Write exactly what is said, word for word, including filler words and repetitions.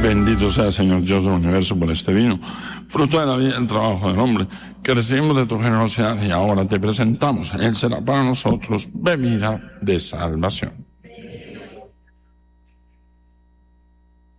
Bendito sea, Señor Dios del universo, por este vino, fruto de la vida y el trabajo del hombre, que recibimos de tu generosidad y ahora te presentamos. Él será para nosotros bebida de salvación.